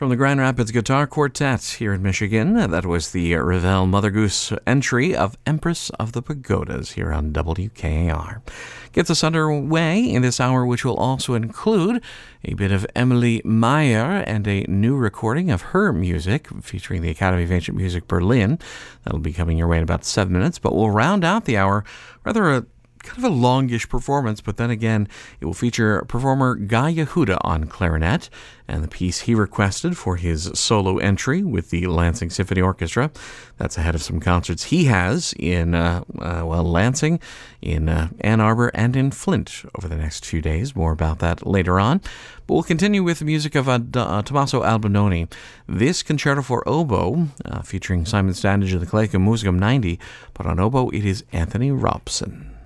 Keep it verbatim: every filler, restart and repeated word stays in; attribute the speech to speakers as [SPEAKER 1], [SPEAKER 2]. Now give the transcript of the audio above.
[SPEAKER 1] From the Grand Rapids Guitar Quartet here in Michigan, that was the Ravel Mother Goose entry of Empress of the Pagodas here on W K A R. Gets us underway in this hour, which will also include a bit of Emily Meyer and a new recording of her music featuring the Academy of Ancient Music Berlin. That'll be coming your way in about seven minutes, but we'll round out the hour rather a kind of a longish performance, but then again, it will feature performer Guy Yehuda on clarinet and the piece he requested for his solo entry with the Lansing Symphony Orchestra. That's ahead of some concerts he has in, uh, uh, well, Lansing, in uh, Ann Arbor, and in Flint over the next few days. More about that later on. But we'll continue with the music of uh, uh, Tommaso Albinoni. This concerto for oboe, uh, featuring Simon Standage of the Collegium Musicum ninety, but on oboe it is Anthony Robson.